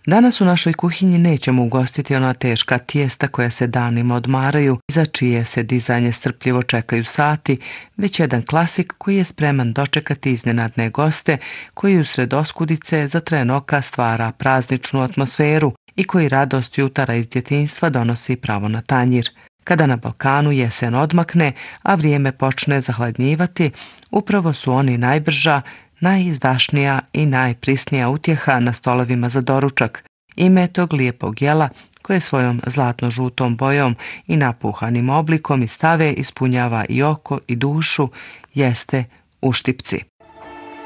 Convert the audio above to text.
Danas u našoj kuhinji nećemo ugostiti ona teška tijesta koja se danima odmaraju i za čije se dizanje strpljivo čekaju sati, već jedan klasik koji je spreman dočekati iznenadne goste, koji usred oskudice za tren oka stvara prazničnu atmosferu i koji radost jutara iz djetinjstva donosi pravo na tanjir. Kada na Balkanu jesen odmakne, a vrijeme počne zahladnjivati, upravo su oni najbrža, najizdašnija i najprisnija utjeha na stolovima za doručak. Ime tog lijepog jela, koje svojom zlatno-žutom bojom i napuhanim oblikom i stave ispunjava i oko i dušu, jeste uštipci.